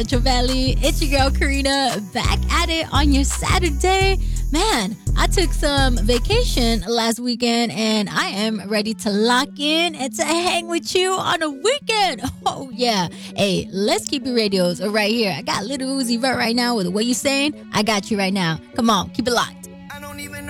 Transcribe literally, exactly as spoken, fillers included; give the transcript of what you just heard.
Central Valley. It's your girl Karina back at it on your Saturday. Man, I took some vacation last weekend and I am ready to lock in and to hang with you on a weekend. Oh, yeah. Hey, let's keep it radios right here. I got Little Uzi Vert right now with What You Saying. I got you right now. Come on, keep it locked.